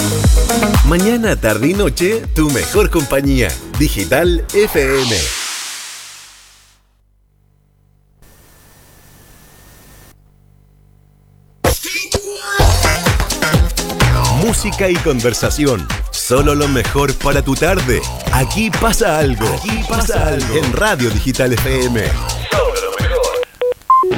Mañana, tarde y noche, tu mejor compañía. Digital FM. Música y conversación. Solo lo mejor para tu tarde. Aquí pasa algo. Aquí pasa algo. En Radio Digital FM. Solo lo mejor.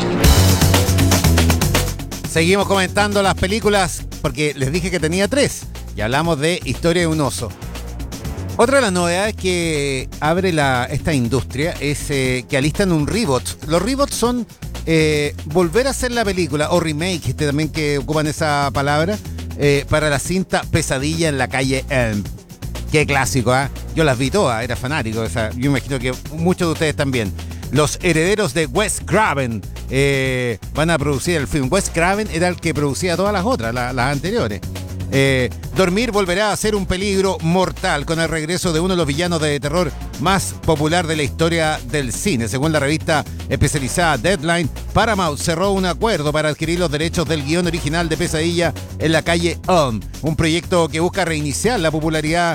Seguimos comentando las películas porque les dije que tenía 3 y hablamos de Historia de un oso. Otra de las novedades que abre esta industria es que alistan un reboot. Los reboots son volver a hacer la película o remake, también que ocupan esa palabra, para la cinta Pesadilla en la calle Elm. Qué clásico, ¿eh? Yo las vi todas, era fanático. O sea, yo imagino que muchos de ustedes también. Los herederos de Wes Craven van a producir el film. Wes Craven era el que producía todas las otras, las anteriores. Dormir volverá a ser un peligro mortal con el regreso de uno de los villanos de terror más popular de la historia del cine. Según la revista especializada Deadline, Paramount cerró un acuerdo para adquirir los derechos del guión original de Pesadilla en la calle Elm, un proyecto que busca reiniciar la popularidad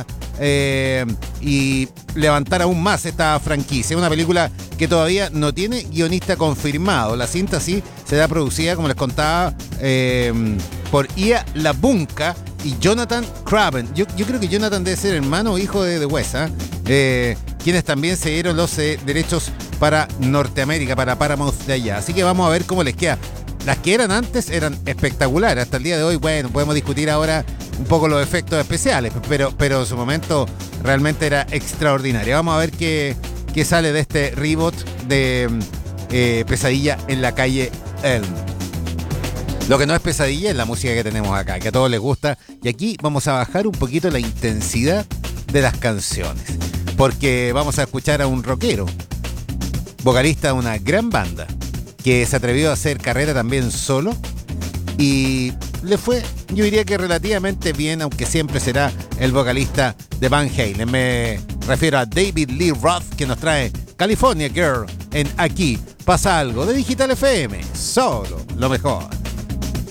y levantar aún más esta franquicia. Una película que todavía no tiene guionista confirmado. La cinta sí será producida, como les contaba, por Ia LaBunca y Jonathan Craven. Yo creo que Jonathan debe ser hermano o hijo de Wes, quienes también se dieron los derechos para Norteamérica, para Paramount de allá. Así que vamos a ver cómo les queda. Las que eran antes eran espectaculares. Hasta el día de hoy, bueno, podemos discutir ahora un poco los efectos especiales, pero en su momento realmente era extraordinaria. Vamos a ver qué sale de este reboot de Pesadilla en la calle Elm. Lo que no es pesadilla es la música que tenemos acá, que a todos les gusta. Y aquí vamos a bajar un poquito la intensidad de las canciones, porque vamos a escuchar a un rockero, vocalista de una gran banda, que se atrevió a hacer carrera también solo y le fue, yo diría que relativamente bien, aunque siempre será el vocalista de Van Halen. Me refiero a David Lee Roth, que nos trae California Girl en Aquí Pasa Algo de Digital FM. Solo lo mejor.